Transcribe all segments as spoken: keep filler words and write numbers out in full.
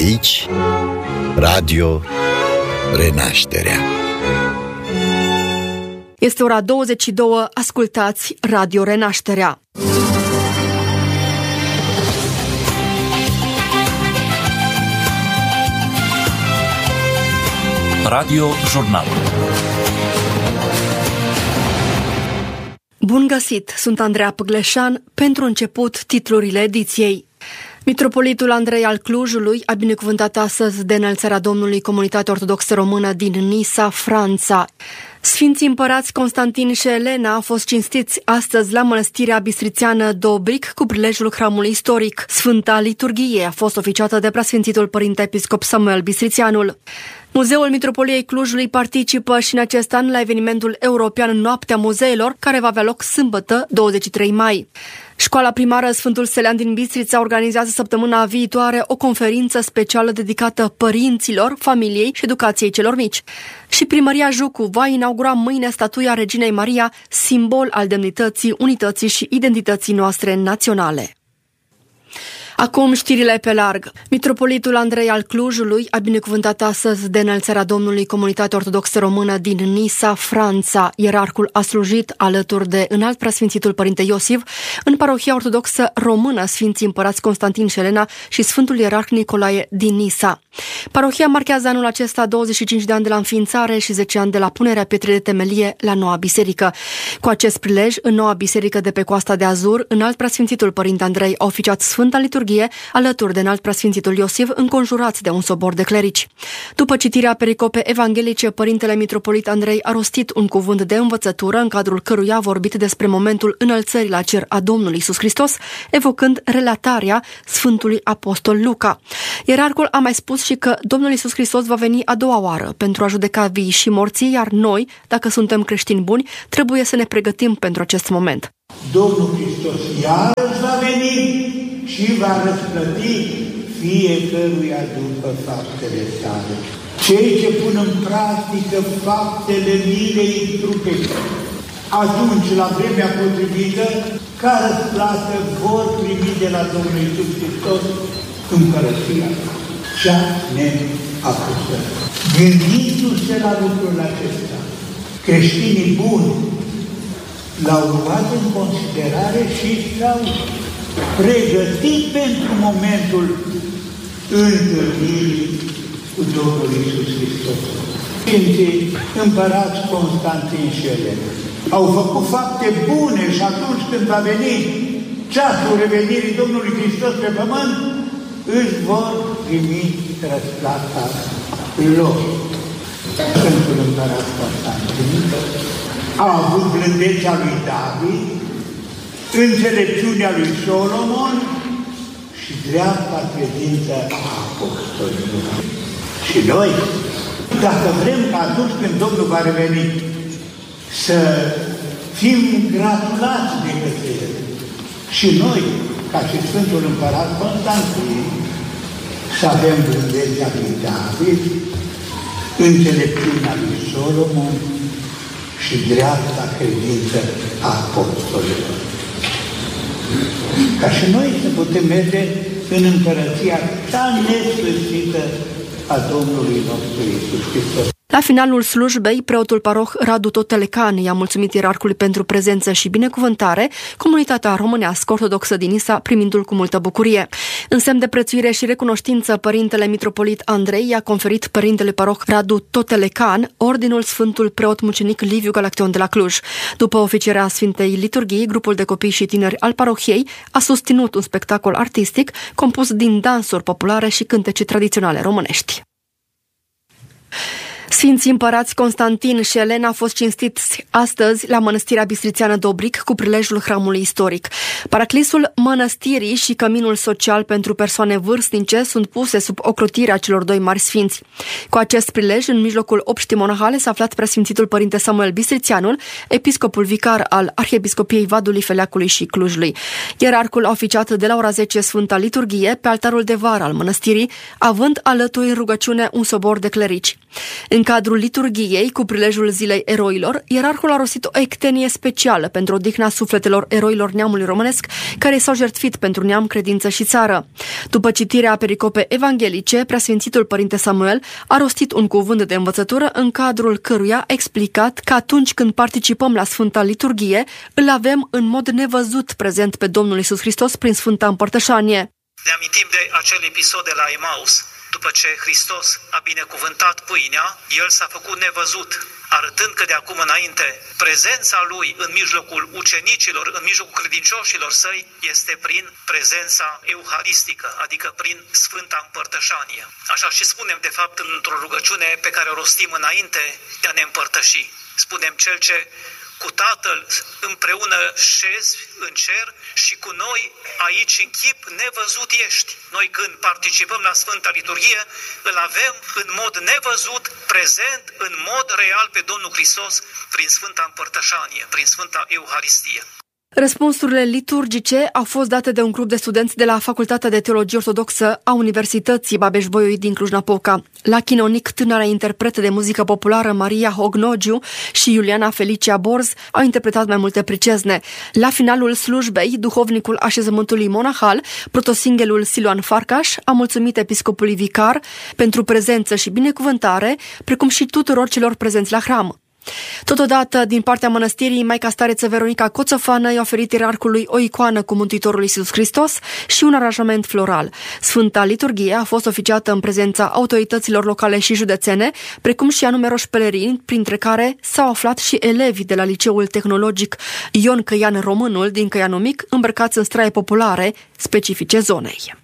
Aici, Radio Renașterea. Este ora douăzeci și două, ascultați Radio Renașterea. Radio Jurnal. Bun găsit! Sunt Andreea Păgleșan. Pentru început, titlurile ediției. Mitropolitul Andrei al Clujului a binecuvântat astăzi de înălțarea Domnului Comunitatea Ortodoxă Română din Nisa, Franța. Sfinții împărați Constantin și Elena au fost cinstiți astăzi la mănăstirea bistrițeană Dobric cu prilejul hramului istoric. Sfânta liturghie a fost oficiată de preasfințitul părinte episcop Samuel Bistrițeanul. Muzeul Mitropoliei Clujului participă și în acest an la evenimentul european Noaptea Muzeelor, care va avea loc sâmbătă, douăzeci și trei mai. Școala primară Sfântul Stelian din Bistrița organizează săptămâna viitoare o conferință specială dedicată părinților, familiei și educației celor mici. Și Primăria Jucu va inaugura mâine statuia Reginei Maria, simbol al demnității, unității și identității noastre naționale. Acum știrile pe larg. Mitropolitul Andrei al Clujului a binecuvântat astăzi de înălțarea Domnului Comunitatea Ortodoxă Română din Nisa, Franța. Ierarhul a slujit alături de înalt preasfințitul părinte Iosif în parohia ortodoxă română Sfinții Împărați Constantin și Elena și Sfântul Ierarh Nicolae din Nisa. Parohia marchează anul acesta douăzeci și cinci de ani de la înființare și zece ani de la punerea pietrei de temelie la noua biserică. Cu acest prilej, în noua biserică de pe Coasta de Azur, înalt preasfințitul părinte Andrei a oficiat Sfânta Liturghie alături de înalt preasfințitul Iosif, înconjurați de un sobor de clerici. După citirea pericope evanghelice, părintele mitropolit Andrei a rostit un cuvânt de învățătură în cadrul căruia a vorbit despre momentul înălțării la cer a Domnului Iisus Hristos, evocând relatarea Sfântului Apostol Luca. Ierarhul a mai spus și că Domnul Iisus Hristos va veni a doua oară pentru a judeca vii și morții, iar noi, dacă suntem creștini buni, trebuie să ne pregătim pentru acest moment. Domnul Hristos iarăși va veni și va răsplăti fiecăruia după faptele sale. Cei ce pun în practică faptele milei trupei, atunci, la vremea potrivită, ca răsplată vor primi de la Domnul Iisus Hristos împărăția cea neapusă. Gândindu-se la lucrul acesta, creștinii buni l-au luat în considerare și s-au pregătit pentru momentul întâlnirii cu Domnul Iisus Hristos. Sfinții Împărați Constantin și Elena au făcut fapte bune și atunci când va veni ceasul revenirii Domnului Hristos pe pământ, își vor primi răsplata lor. Sfântul Împărat Constantin a avut blândețea lui David, înțelepciunea lui Solomon și dreapta credință a apostolilor. Și noi, dacă vrem ca atunci când Domnul va reveni să fim gratulați de către El, și noi, ca și Sfântul Împărat Constantin, să avem blândețea lui David, înțelepciunea lui Solomon și dreapta credință a apostolilor. Ca și noi să putem merge în împărăția cea nesfârșită a Domnului nostru Iisus Hristos. La finalul slujbei, preotul paroh Radu Totelecan i-a mulțumit ierarhului pentru prezență și binecuvântare, comunitatea românească ortodoxă din Nisa primindu-l cu multă bucurie. În semn de prețuire și recunoștință, părintele mitropolit Andrei i-a conferit părintele paroh Radu Totelecan ordinul Sfântul Preot Mucenic Liviu Galaction de la Cluj. După oficierea Sfintei Liturghii, grupul de copii și tineri al parohiei a susținut un spectacol artistic compus din dansuri populare și cântece tradiționale românești. Sfinții Împărați Constantin și Elena au fost cinstiți astăzi la mănăstirea bistrițeană Dobric cu prilejul hramului istoric. Paraclisul mănăstirii și căminul social pentru persoane vârstnice sunt puse sub ocrotirea celor doi mari sfinți. Cu acest prilej, în mijlocul obștii monahale s-a aflat preasfințitul părinte Samuel Bistrițeanul, episcopul vicar al Arhiepiscopiei Vadului, Feleacului și Clujului. Ierarhul a oficiat de la ora zece Sfânta Liturghie pe altarul de vară al mănăstirii, având alături în rugăciune un sobor de clerici. În În cadrul liturghiei, cu prilejul Zilei Eroilor, ierarhul a rostit o ectenie specială pentru odihna sufletelor eroilor neamului românesc care s-au jertfit pentru neam, credință și țară. După citirea pericope evanghelice, Preasfințitul Părinte Samuel a rostit un cuvânt de învățătură în cadrul căruia a explicat că atunci când participăm la Sfânta Liturghie, îl avem în mod nevăzut prezent pe Domnul Iisus Hristos prin Sfânta Împărtășanie. Ne amintim de acel episod de la Emaus. După ce Hristos a binecuvântat pâinea, El s-a făcut nevăzut, arătând că de acum înainte prezența Lui în mijlocul ucenicilor, în mijlocul credincioșilor Săi, este prin prezența euharistică, adică prin Sfânta Împărtășanie. Așa și spunem de fapt într-o rugăciune pe care o rostim înainte de a ne împărtăși. Spunem: Cel ce cu Tatăl împreună șezi în cer și cu noi aici în chip nevăzut ești. Noi când participăm la Sfânta Liturghie, îl avem în mod nevăzut, prezent, în mod real pe Domnul Hristos prin Sfânta Împărtășanie, prin Sfânta Euharistie. Răspunsurile liturgice au fost date de un grup de studenți de la Facultatea de Teologie Ortodoxă a Universității Babeș-Bolyai din Cluj-Napoca. La Chinonic, tânăra interpretă de muzică populară Maria Hognogiu și Iuliana Felicia Borz au interpretat mai multe pricezne. La finalul slujbei, duhovnicul așezământului monahal, protosinghelul Siluan Farcaș, a mulțumit episcopului vicar pentru prezență și binecuvântare, precum și tuturor celor prezenți la hram. Totodată, din partea mănăstirii, Maica Stareță Veronica Coțofană i-a oferit ierarhului o icoană cu Mântuitorul Iisus Hristos și un aranjament floral. Sfânta Liturghie a fost oficiată în prezența autorităților locale și județene, precum și a numeroși pelerini, printre care s-au aflat și elevii de la Liceul Tehnologic Ion Căian Românul din Căianul Mic, îmbrăcați în straie populare specifice zonei.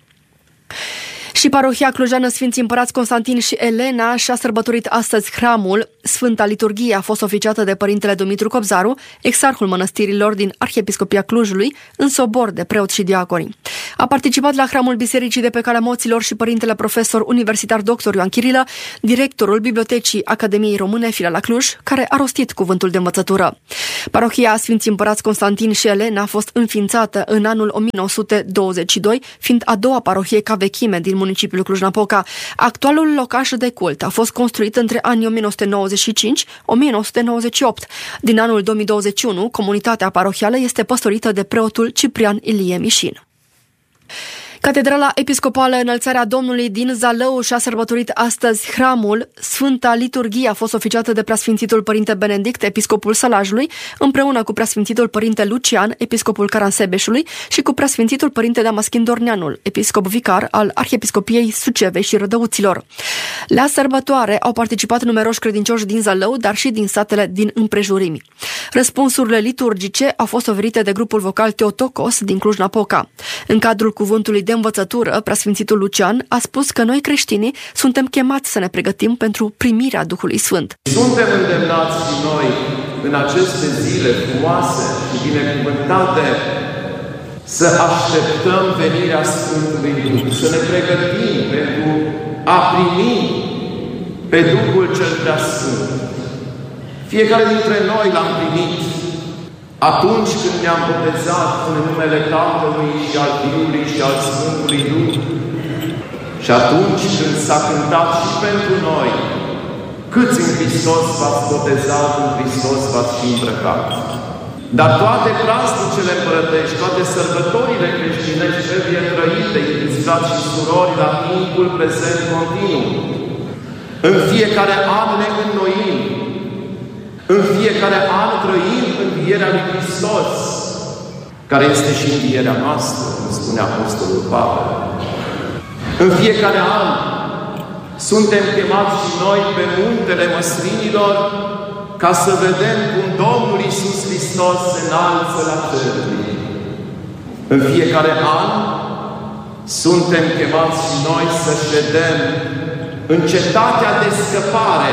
Și parohia clujană Sfinții Împărați Constantin și Elena și-a sărbătorit astăzi hramul. Sfânta Liturghie a fost oficiată de Părintele Dumitru Cobzaru, exarhul mănăstirilor din Arhiepiscopia Clujului, în sobor de preoți și diaconi. A participat la hramul Bisericii de pe Calea Moților și Părintele Profesor Universitar Doctor Ioan Chirilă, directorul Bibliotecii Academiei Române Filiala Cluj, care a rostit cuvântul de învățătură. Parohia Sfinții Împărați Constantin și Elena a fost înființată în anul o mie nouă sute douăzeci și doi, fiind a doua parohie ca vechime din municipiul Cluj-Napoca. Actualul locaș de cult a fost construit între anii o mie nouă sute nouăzeci și cinci - o mie nouă sute nouăzeci și opt. Din anul două mii douăzeci și unu, comunitatea parohială este păstorită de preotul Ciprian Ilie Mișin. Catedrala Episcopală Înălțarea Domnului din Zalău și-a sărbătorit astăzi hramul. Sfânta Liturghie a fost oficiată de Preasfințitul Părinte Benedict, episcopul Sălajului, împreună cu Preasfințitul Părinte Lucian, episcopul Caransebeșului, și cu Preasfințitul Părinte Damaschin Dorneanul, episcop vicar al Arhiepiscopiei Sucevei și Rădăuților. La sărbătoare au participat numeroși credincioși din Zalău, dar și din satele din împrejurimi. Răspunsurile liturgice au fost oferite de grupul vocal Teotocos din Cluj-Napoca. În cadrul cuvântului de învățătură, Preasfințitul Lucian a spus că noi creștinii suntem chemați să ne pregătim pentru primirea Duhului Sfânt. Suntem îndemnați și noi în aceste zile frumoase și binecuvântate să așteptăm venirea Sfântului Duh, să ne pregătim pentru a primi pe Duhul cel Preasfânt. Fiecare dintre noi l-am primit atunci când ne-am botezat în numele Tatălui și al Fiului și al Sfântului Duh, și atunci când s-a cântat și pentru noi: câți în Hristos v-ați botezat, în Hristos v-ați și îmbrăcat. Dar toate praznicele împărătești, toate sărbătorile creștinești trebuie trăite, iubiți frați și surori, la timpul prezent continuu. În fiecare an ne înnoim. În fiecare an trăim învierea lui Hristos, care este și învierea noastră, cum spune Apostolul Pavel. În fiecare an suntem chemați și noi pe muntele măslinilor ca să vedem cum Domnul Iisus Hristos se înalță la ceruri. În fiecare an suntem chemați și noi să ședem în cetatea de scăpare,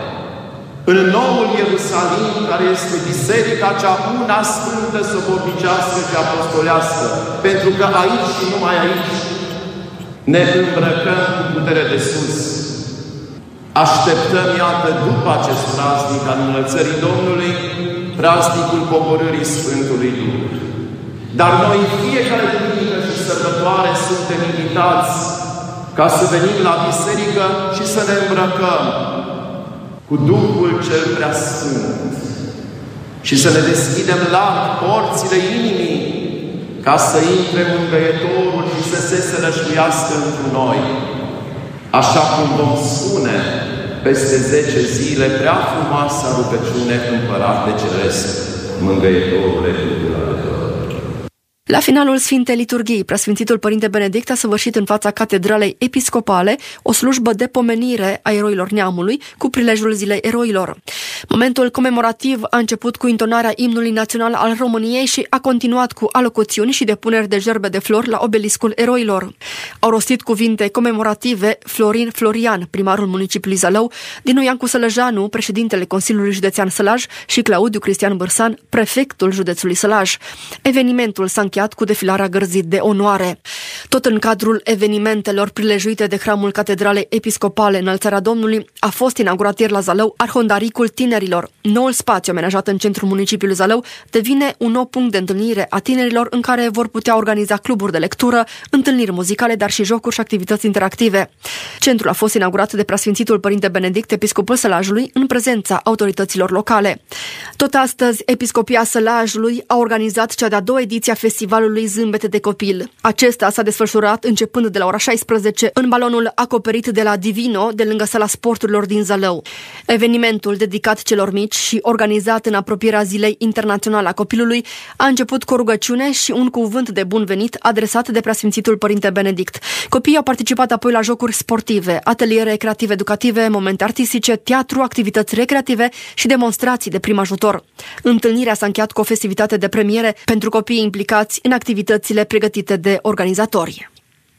în noul Ierusalim, care este biserica cea una sfântă, sobornicească și apostolească, pentru că aici și numai aici ne îmbrăcăm cu putere de sus. Așteptăm, iată, după acest praznic al Înălțării Domnului, praznicul coborârii Sfântului Duh. Dar noi, fiecare duminică și sărbătoare, suntem invitați ca să venim la biserică și să ne îmbrăcăm cu Duhul cel Preasfânt și să ne deschidem larg porțile inimii ca să intre Mângâietorul și să se sănășluiască întru noi. Așa cum vom spune peste zece zile prea frumoasa rugăciune, Împărate Ceresc, Mângâietorule Dumnezeule. La finalul Sfintei Liturghii, Preasfințitul Părinte Benedict a săvârșit în fața Catedralei Episcopale o slujbă de pomenire a eroilor neamului cu prilejul Zilei Eroilor. Momentul comemorativ a început cu intonarea imnului național al României și a continuat cu alocuțiuni și depuneri de gerbe de flori la obeliscul eroilor. Au rostit cuvinte comemorative Florin Florian, primarul municipiului Zalău, Dinu Iancu Sălăjanu, președintele Consiliului Județean Sălaj și Claudiu Cristian Bârsan, prefectul județului Sălaj. Evenimentul s-a încheiat cu defilarea gărzit de onoare. Tot în cadrul evenimentelor prilejuite de Hramul Catedralei Episcopale Înălțarea Domnului a fost inaugurat ieri la Zalău Arhondaricul Tinerilor. Noul spațiu amenajat în centrul municipiului Zalău devine un nou punct de întâlnire a tinerilor în care vor putea organiza cluburi de lectură, întâlniri muzicale, dar și jocuri și activități interactive. Centrul a fost inaugurat de Preasfințitul Părinte Benedict, episcopul Sălajului, în prezența autorităților locale. Tot astăzi, Episcopia Sălajului a organizat cea de-a doua ediție a Festivalului Zâmbete de Copil. Acesta s-a desfășurat începând de la ora șaisprezece în balonul acoperit de la Divino, de lângă Sala Sporturilor din Zalău. Evenimentul dedicat celor mici și organizat în apropierea Zilei Internaționale a Copilului a început cu o rugăciune și un cuvânt de bun venit adresat de Preasfințitul Părinte Benedict. Copiii au participat apoi la jocuri sportive, ateliere creativ-educative, momente artistice, teatru, activități recreative și demonstrații de prim ajutor. Întâlnirea s-a încheiat cu o festivitate de premiere pentru copiii implicați în activitățile pregătite de organizatori.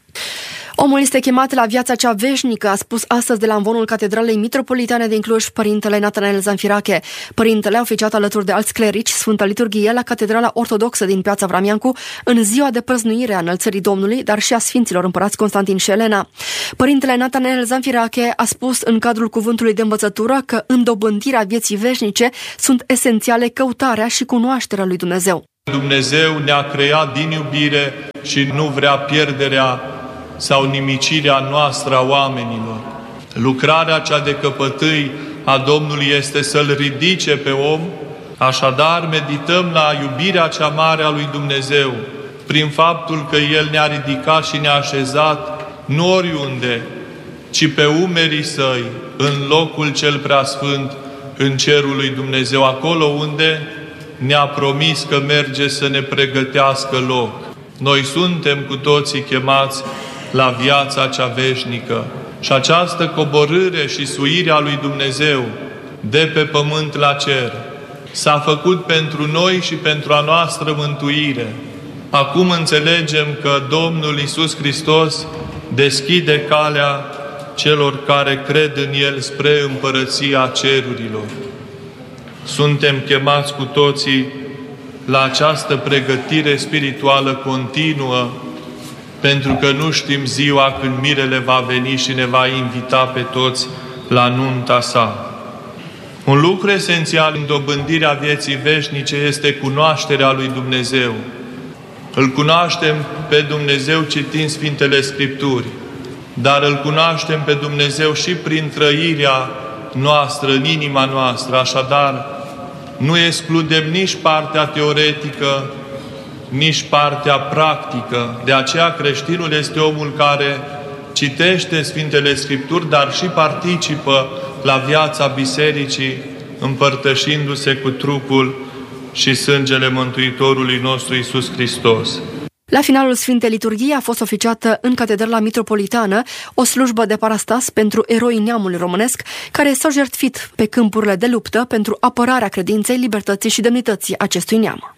Omul este chemat la viața cea veșnică, a spus astăzi de la amvonul Catedralei Mitropolitane din Cluj Părintele Natanael Zanfirache. Părintele a oficiat alături de alți clerici Sfânta Liturghie la Catedrala Ortodoxă din Piața Vramiancu în ziua de prăznuire a Înălțării Domnului, dar și a Sfinților Împărați Constantin și Elena. Părintele Natanael Zanfirache a spus în cadrul cuvântului de învățătură că în dobândirea vieții veșnice sunt esențiale căutarea și cunoașterea lui Dumnezeu. Dumnezeu ne-a creat din iubire și nu vrea pierderea sau nimicirea noastră a oamenilor. Lucrarea cea de căpătâi a Domnului este să-L ridice pe om, așadar medităm la iubirea cea mare a lui Dumnezeu, prin faptul că El ne-a ridicat și ne-a așezat nu oriunde, ci pe umerii Săi, în locul cel preasfânt, în cerul lui Dumnezeu, acolo unde ne-a promis că merge să ne pregătească loc. Noi suntem cu toții chemați la viața cea veșnică. Și această coborâre și suire a lui Dumnezeu de pe pământ la cer s-a făcut pentru noi și pentru a noastră mântuire. Acum înțelegem că Domnul Iisus Hristos deschide calea celor care cred în El spre împărăția cerurilor. Suntem chemați cu toții la această pregătire spirituală continuă, pentru că nu știm ziua când mirele va veni și ne va invita pe toți la nunta sa. Un lucru esențial în dobândirea vieții veșnice este cunoașterea lui Dumnezeu. Îl cunoaștem pe Dumnezeu citind Sfintele Scripturi, dar îl cunoaștem pe Dumnezeu și prin trăirea noastră, în inima noastră. Așadar, nu excludem nici partea teoretică, nici partea practică. De aceea creștinul este omul care citește Sfintele Scripturi, dar și participă la viața bisericii, împărtășindu-se cu trupul și sângele Mântuitorului nostru Iisus Hristos. La finalul Sfintei Liturghii a fost oficiată în Catedrala Mitropolitană o slujbă de parastas pentru eroii neamului românesc care s-au jertfit pe câmpurile de luptă pentru apărarea credinței, libertății și demnității acestui neam.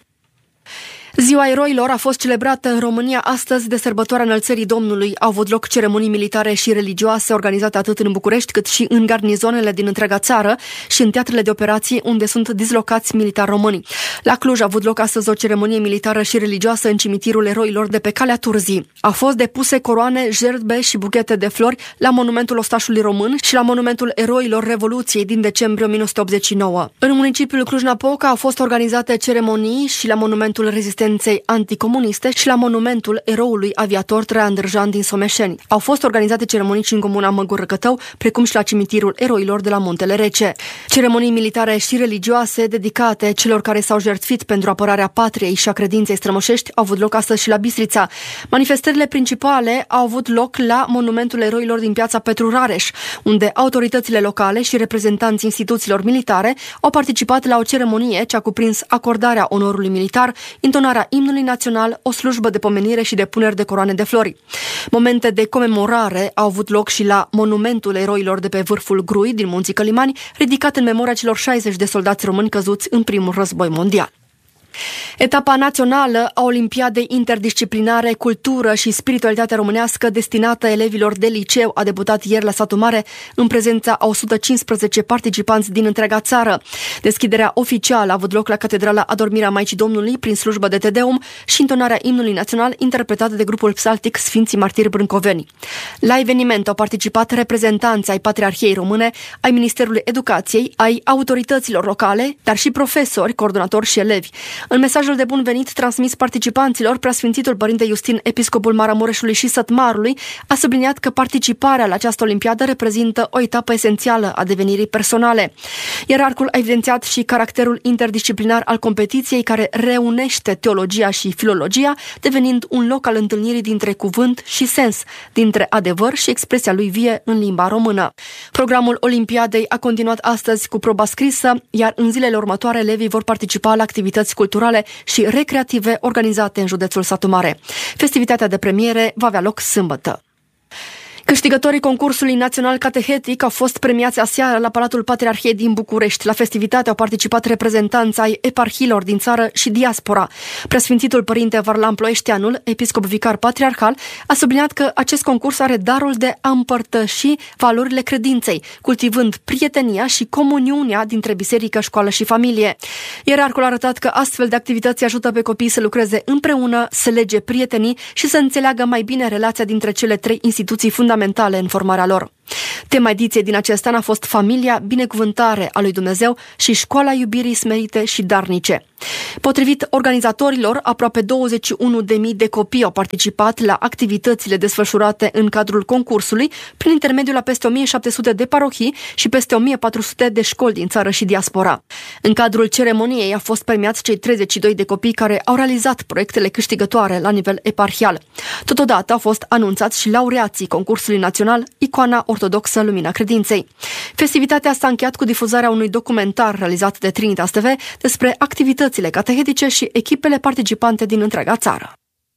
Ziua Eroilor a fost celebrată în România astăzi de sărbătoarea Înălțării Domnului. Au avut loc ceremonii militare și religioase organizate atât în București cât și în garnizoanele din întreaga țară și în teatrele de operații unde sunt dislocați militari români. La Cluj a avut loc astăzi o ceremonie militară și religioasă în cimitirul eroilor de pe Calea Turzii. Au fost depuse coroane, jertbe și buchete de flori la monumentul ostașului român și la monumentul eroilor Revoluției din decembrie o mie nouă sute optzeci și nouă. În municipiul Cluj-Napoca au fost organizate ceremonii și la monumentul rezistenței rezistenței anticomuniste și la monumentul eroului aviator Traian Dârjan din Someșeni. Au fost organizate ceremonii și în comuna Măgură Cătău, precum și la cimitirul eroilor de la Muntele Rece. Ceremonii militare și religioase dedicate celor care s-au jertfit pentru apărarea patriei și a credinței strămoșești au avut loc astăzi și la Bistrița. Manifestările principale au avut loc la monumentul eroilor din piața Petru Rareș, unde autoritățile locale și reprezentanții instituțiilor militare au participat la o ceremonie ce a cuprins acordarea onorului militar, intonarea imnului național, o slujbă de pomenire și depuneri de coroane de flori. Momente de comemorare au avut loc și la monumentul eroilor de pe vârful Grui din Munții Călimani, ridicat în memoria celor șaizeci de soldați români căzuți în primul război mondial. Etapa națională a Olimpiadei Interdisciplinare Cultură și Spiritualitate Românească destinată elevilor de liceu a debutat ieri la Satul Mare în prezența a o sută cincisprezece participanți din întreaga țară. Deschiderea oficială a avut loc la Catedrala Adormirea Maicii Domnului prin slujbă de Tedeum și intonarea imnului național interpretat de grupul psaltic Sfinții Martiri Brâncoveni. La eveniment au participat reprezentanți ai Patriarhiei Române, ai Ministerului Educației, ai autorităților locale, dar și profesori, coordonatori și elevi. În mesajul de bun venit transmis participanților, Preasfințitul Părinte Iustin, episcopul Maramureșului și Sătmarului, a subliniat că participarea la această olimpiadă reprezintă o etapă esențială a devenirii personale. Ierarhul a evidențiat și caracterul interdisciplinar al competiției, care reunește teologia și filologia, devenind un loc al întâlnirii dintre cuvânt și sens, dintre adevăr și expresia lui vie în limba română. Programul olimpiadei a continuat astăzi cu proba scrisă, iar în zilele următoare elevii vor participa la activități culturale și recreative organizate în județul Satu Mare. Festivitatea de premiere va avea loc sâmbătă. Câștigătorii concursului național catehetic au fost premiați aseară la Palatul Patriarhiei din București. La festivitate au participat reprezentanți ai eparhiilor din țară și diaspora. Preasfințitul Părinte Varlam Ploieșteanul, episcop vicar patriarhal, a subliniat că acest concurs are darul de a împărtăși valorile credinței, cultivând prietenia și comuniunea dintre biserică, școală și familie. Ierarhul a arătat că astfel de activități ajută pe copii să lucreze împreună, să lege prietenii și să înțeleagă mai bine relația dintre cele trei instituții fundamentale fundamentale în formarea lor. Tema ediției din acest an a fost Familia, binecuvântare a lui Dumnezeu și Școala iubirii smerite și darnice. Potrivit organizatorilor, aproape douăzeci și unu de mii de copii au participat la activitățile desfășurate în cadrul concursului, prin intermediul a peste o mie șapte sute de parohii și peste o mie patru sute de școli din țară și diaspora. În cadrul ceremoniei a fost premiați cei treizeci și doi de copii care au realizat proiectele câștigătoare la nivel eparhial. Totodată au fost anunțați și laureații concursului național Icoana Ortodoxă Lumina Credinței. Festivitatea s-a încheiat cu difuzarea unui documentar realizat de Trinitas T V despre activitățile catehetice și echipele participante din întreaga țară.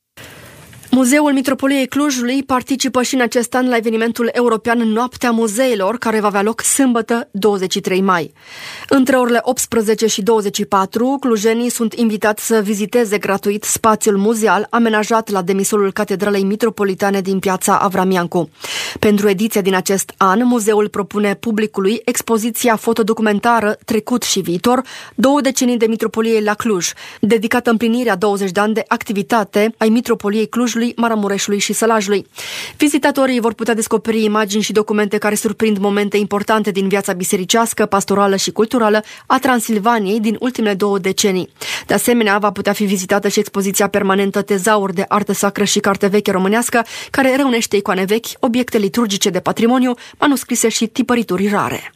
Muzeul Mitropoliei Clujului participă și în acest an la evenimentul european Noaptea Muzeilor, care va avea loc sâmbătă douăzeci și trei mai. Între orele optsprezece și douăzeci și patru, clujenii sunt invitați să viziteze gratuit spațiul muzeal amenajat la demisolul Catedralei Mitropolitane din piața Avramiancu. Pentru ediția din acest an, muzeul propune publicului expoziția fotodocumentară Trecut și Viitor, două decenii de Mitropolie la Cluj, dedicată împlinirea douăzeci de ani de activitate ai Mitropoliei Clujului, Maramureșului și Sălajului. Vizitatorii vor putea descoperi imagini și documente care surprind momente importante din viața bisericească, pastorală și culturală a Transilvaniei din ultimele două decenii. De asemenea, va putea fi vizitată și expoziția permanentă Tezaur de artă sacră și carte veche românească, care reunește icoane vechi, obiecte liturgice de patrimoniu, manuscrise și tipărituri rare.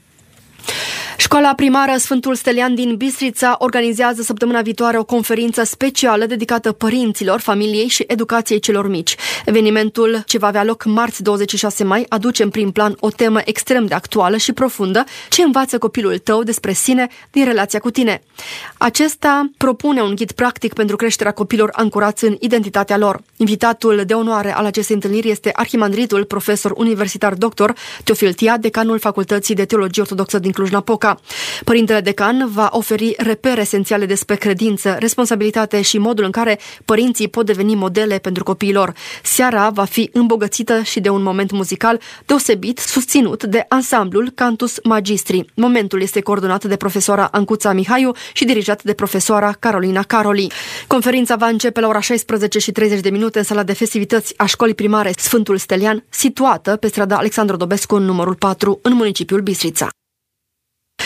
Școala primară Sfântul Stelian din Bistrița organizează săptămâna viitoare o conferință specială dedicată părinților, familiei și educației celor mici. Evenimentul, ce va avea loc marți douăzeci și șase mai, aduce în prim plan o temă extrem de actuală și profundă: ce învață copilul tău despre sine din relația cu tine. Acesta propune un ghid practic pentru creșterea copilor ancorați în identitatea lor. Invitatul de onoare al acestei întâlniri este arhimandritul, profesor universitar doctor Teofil Tia, decanul Facultății de Teologie Ortodoxă din Cluj-Napoca. Părintele decan va oferi repere esențiale despre credință, responsabilitate și modul în care părinții pot deveni modele pentru copiii lor. Seara va fi îmbogățită și de un moment muzical deosebit, susținut de ansamblul Cantus Magistri. Momentul este coordonat de profesoara Ancuța Mihaiu și dirijat de profesoara Carolina Caroli. Conferința va începe la ora șaisprezece și treizeci de minute în sala de festivități a școlii primare Sfântul Stelian, situată pe strada Alexandru Dobescu, numărul patru, în municipiul Bistrița.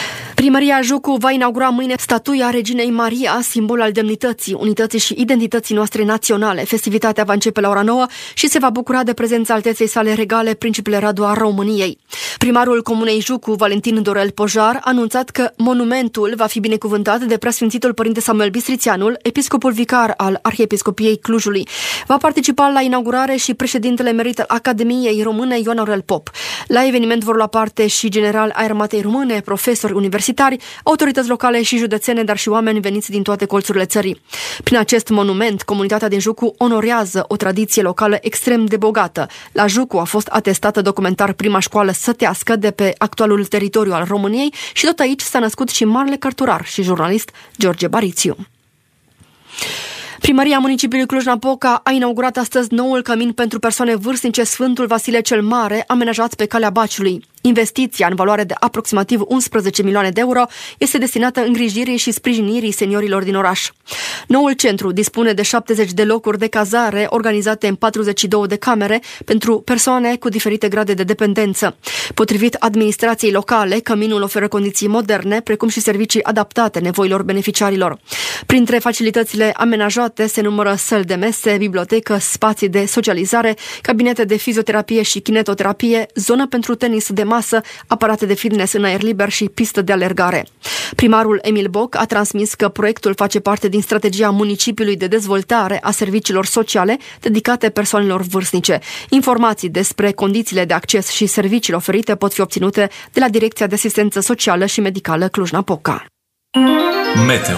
Primăria Jucu va inaugura mâine statuia Reginei Maria, simbol al demnității, unității și identității noastre naționale. Festivitatea va începe la ora nouă și se va bucura de prezența alteței sale regale, Principele Radu al României. Primarul Comunei Jucu, Valentin Dorel Pojar, a anunțat că monumentul va fi binecuvântat de preasfințitul Părinte Samuel Bistrițeanul, episcopul vicar al Arhiepiscopiei Clujului. Va participa la inaugurare și președintele emerit al Academiei Române, Ioan Aurel Pop. La eveniment vor lua parte și general ai Armatei Române, profesori universitari, autorități locale și județene, dar și oameni veniți din toate colțurile țării. Prin acest monument, comunitatea din Jucu onorează o tradiție locală extrem de bogată. La Jucu a fost atestată documentar prima școală sătească de pe actualul teritoriu al României și tot aici s-a născut și marele cărturar și jurnalist George Barițiu. Primăria Municipiului Cluj-Napoca a inaugurat astăzi noul cămin pentru persoane vârstnice Sfântul Vasile cel Mare, amenajat pe Calea Baciului. Investiția, în valoare de aproximativ unsprezece milioane de euro, este destinată îngrijirii și sprijinirii seniorilor din oraș. Noul centru dispune de șaptezeci de locuri de cazare organizate în patruzeci și două de camere pentru persoane cu diferite grade de dependență. Potrivit administrației locale, căminul oferă condiții moderne, precum și servicii adaptate nevoilor beneficiarilor. Printre facilitățile amenajate se numără săli de mese, bibliotecă, spații de socializare, cabinete de fizioterapie și kinetoterapie, zonă pentru tenis de masă, aparate de fitness în aer liber și pistă de alergare. Primarul Emil Boc a transmis că proiectul face parte din strategia municipiului de dezvoltare a serviciilor sociale dedicate persoanelor vârstnice. Informații despre condițiile de acces și serviciile oferite pot fi obținute de la Direcția de Asistență Socială și Medicală Cluj-Napoca. Meteo.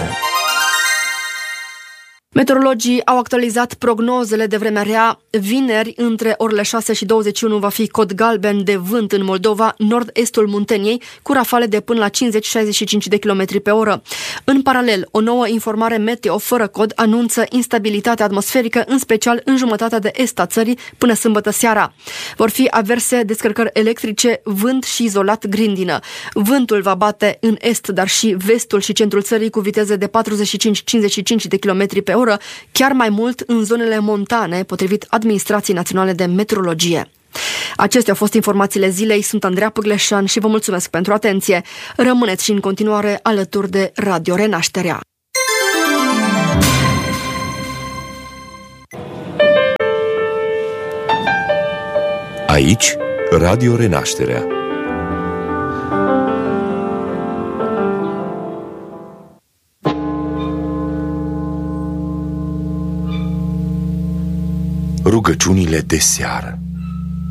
Meteorologii au actualizat prognozele de vreme rea. Vineri, între orele șase și douăzeci și unu, va fi cod galben de vânt în Moldova, nord-estul Munteniei, cu rafale de până la cincizeci șaizeci și cinci de kilometri pe oră. În paralel, o nouă informare meteo fără cod anunță instabilitate atmosferică, în special în jumătatea de est a țării, până sâmbătă seara. Vor fi averse descărcări electrice, vânt și izolat grindină. Vântul va bate în est, dar și vestul și centrul țării cu viteze de patruzeci și cinci cincizeci și cinci de kilometri pe oră, chiar mai mult în zonele montane, potrivit Administrației Naționale de Meteorologie. Acestea au fost informațiile zilei. Sunt Andreea Păgleșan și vă mulțumesc pentru atenție. Rămâneți și în continuare alături de Radio Renașterea. Aici, Radio Renașterea. Rugăciunile de seară.